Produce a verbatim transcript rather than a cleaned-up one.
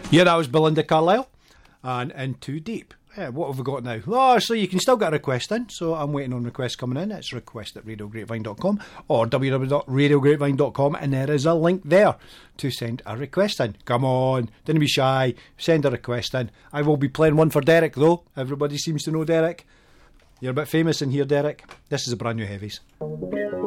Yeah, that was Belinda Carlisle and In Too Deep. Yeah, what have we got now? Oh, so you can still get a request in, so I'm waiting on requests coming in. It's request at radio grapevine dot com or w w w dot radio grapevine dot com, and there is a link there to send a request in. Come on, don't be shy, send a request in. I will be playing one for Derek though. Everybody seems to know Derek. You're a bit famous in here, Derek. This is a brand new Heavies.